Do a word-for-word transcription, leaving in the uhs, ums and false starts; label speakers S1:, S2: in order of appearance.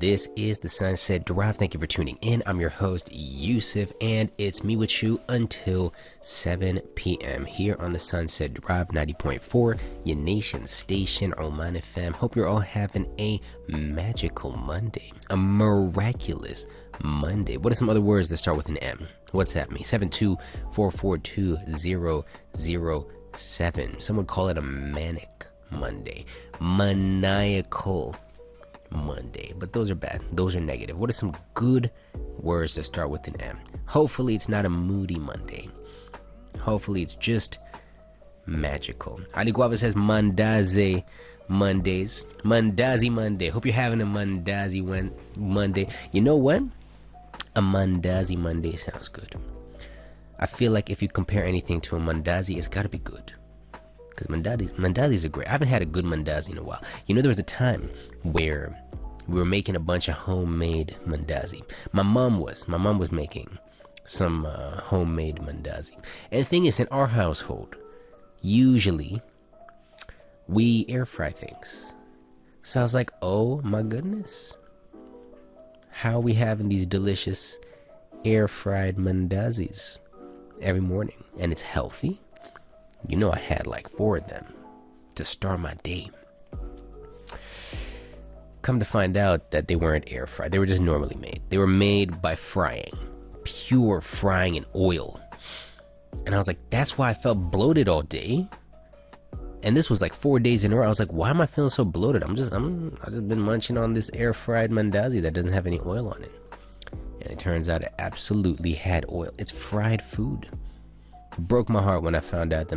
S1: This is the Sunset Drive. Thank you for tuning in. I'm your host, Yusuf, and it's me with you until seven p.m. here on the Sunset Drive ninety point four, your nation station, Oman F M. Hope you're all having a magical Monday, a miraculous Monday. What are some other words that start with an M? What's that mean? seven two four four two zero zero seven. Some would call it a manic Monday, maniacal Monday, but those are bad. Those are negative. What are some good words that start with an M? Hopefully it's not a moody Monday. Hopefully it's just magical. Ali Guava says Mandazi Mondays. Mandazi Monday. Hope you're having a Mandazi when Monday. You know what? A Mandazi Monday sounds good. I feel like if you compare anything to a Mandazi, it's got to be good. Because mandazis, mandazis are great. I haven't had a good mandazi in a while. You know, there was a time where we were making a bunch of homemade mandazi. My mom was. My mom was making some uh, homemade mandazi. And the thing is, in our household, usually we air fry things. So I was like, oh my goodness. How are we having these delicious air fried mandazis every morning? And it's healthy. You know, I had like four of them to start my day. Come to find out that they weren't air fried. They were just normally made. They were made by frying. Pure frying in oil. And I was like, that's why I felt bloated all day. And this was like four days in a row. I was like, why am I feeling so bloated? I'm just, I'm, I've just been munching on this air fried mandazi that doesn't have any oil on it. And it turns out it absolutely had oil. It's fried food. It broke my heart when I found out that